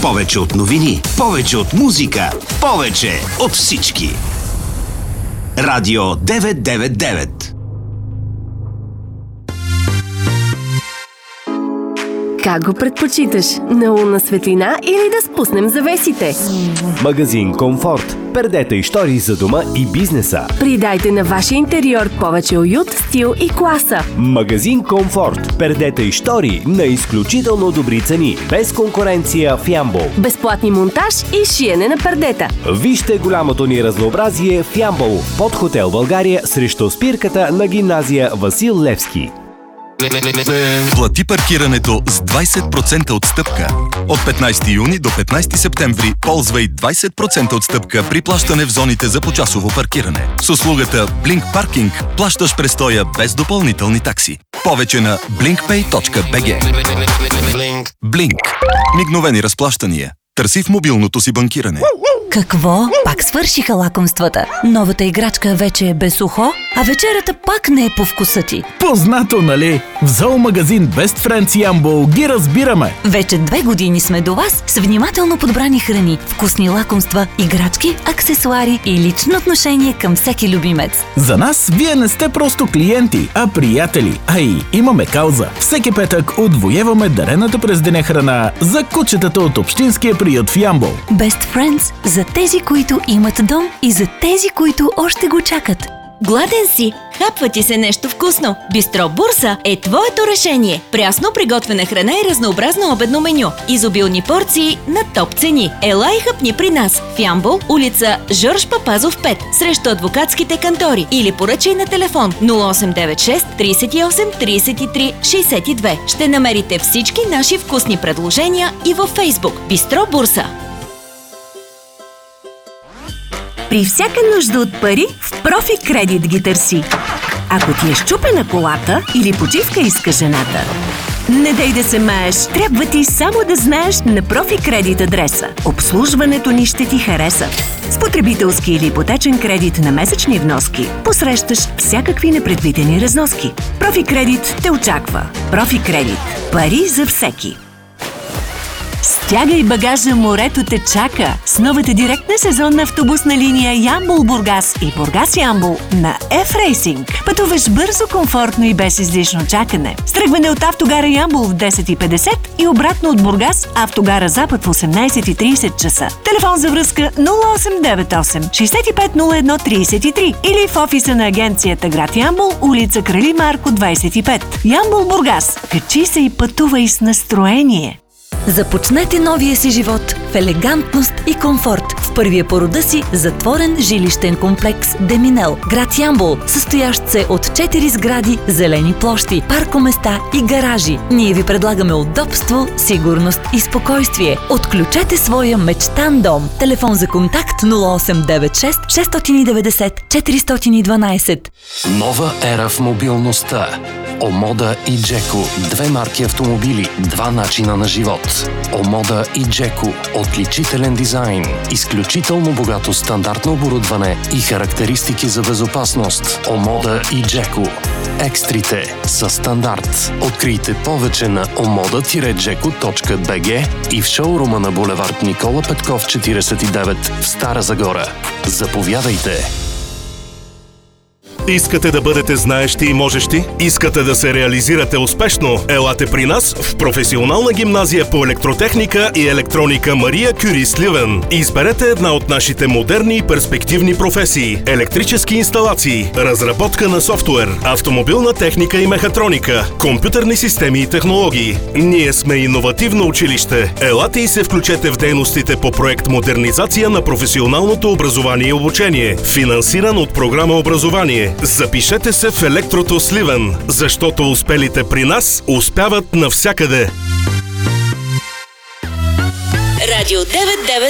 Повече от новини, повече от музика, повече от всички. Радио 999. Как го предпочиташ? На лунна светлина или да спуснем завесите? Магазин Комфорт. Пердета и штори за дома и бизнеса. Придайте на вашия интериор повече уют, стил и класа. Магазин Комфорт. Пердета и штори на изключително добри цени. Без конкуренция в Ямбол. Безплатни монтаж и шиене на пердета. Вижте голямото ни разнообразие в Ямбол. Под хотел България срещу спирката на гимназия Васил Левски. Плати паркирането с 20% отстъпка. От 15 юни до 15 септември ползвай 20% отстъпка при плащане в зоните за почасово паркиране. С услугата Blink Parking плащаш престоя без допълнителни такси. Повече на blinkpay.bg. Blink. Мигновени разплащания. Търси в мобилното си банкиране. Какво? Пак свършиха лакомствата. Новата играчка вече е без ухо, а вечерята пак не е по вкуса ти. Познато, нали? В зоомагазин Best Friends Ямбол ги разбираме. Вече 2 години сме до вас с внимателно подбрани храни, вкусни лакомства, играчки, аксесуари и лично отношение към всеки любимец. За нас вие не сте просто клиенти, а приятели. А и имаме кауза. Всеки петък отвоеваме дарената през деня храна за кучетата от общинския приют в Ямбол. Best Friends за тези, които имат дом и за тези, които още го чакат. Гладен си? Хапва ти се нещо вкусно? Бистро Бурса е твоето решение. Прясно приготвена храна и разнообразно обедно меню. Изобилни порции на топ цени. Ела и хапни при нас в Ямбол, улица Жорж Папазов 5, срещу адвокатските кантори, или поръчай на телефон 0896 38 33 62. Ще намерите всички наши вкусни предложения и във Фейсбук. Бистро Бурса. При всяка нужда от пари, в Профи Кредит ги търси. Ако ти е счупена колата или почивка иска жената, не дай да се маеш, трябва ти само да знаеш на Профи Кредит адреса. Обслужването ни ще ти хареса. С потребителски или ипотечен кредит на месечни вноски посрещаш всякакви непредвидени разноски. Профи Кредит те очаква. Профи Кредит. Пари за всеки. Стягай багажа, морето те чака с новата директна сезонна автобусна линия Ямбол-Бургас и Бургас-Ямбол на F-Racing. Пътуваш бързо, комфортно и без излишно чакане. Стръгване от автогара Ямбол в 10:50 и обратно от Бургас автогара Запад в 18:30 часа. Телефон за връзка 0898 6501 33 или в офиса на агенцията град Ямбол, улица Крали Марко 25. Ямбол-Бургас. Качи се и пътувай с настроение. Започнете новия си живот в елегантност и комфорт в първия по рода си затворен жилищен комплекс Деминел, град Ямбол, състоящ се от 4 сгради, зелени площи, паркоместа и гаражи. Ние ви предлагаме удобство, сигурност и спокойствие. Отключете своя мечтан дом. Телефон за контакт 0896 690 412. Нова ера в мобилността. Омода и Джеко. 2 марки автомобили, 2 начина на живот. Омода и Джеко. Отличителен дизайн, изключително богато стандартно оборудване и характеристики за безопасност. Омода и Джеко. Екстрите са стандарт. Открийте повече на omoda-jeko.bg и в шоурума на булевард Никола Петков 49 в Стара Загора. Заповядайте! Искате да бъдете знаещи и можещи? Искате да се реализирате успешно? Елате при нас в професионална гимназия по електротехника и електроника Мария Кюри Сливен. Изберете една от нашите модерни и перспективни професии. Електрически инсталации, разработка на софтуер, автомобилна техника и мехатроника, компютърни системи и технологии. Ние сме иновативно училище. Елате и се включете в дейностите по проект Модернизация на професионалното образование и обучение, финансиран от програма Образование. Запишете се в Електрото Сливен, защото успелите при нас успяват навсякъде. Радио 999